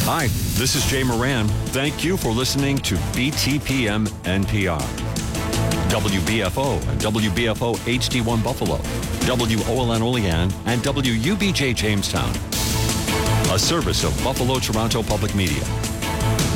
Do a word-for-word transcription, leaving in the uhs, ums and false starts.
Hi, this is Jay Moran. Thank you for listening to B T P M N P R. W B F O and W B F O H D one Buffalo, W O L N Olean, and W U B J Jamestown. A service of Buffalo Toronto Public Media.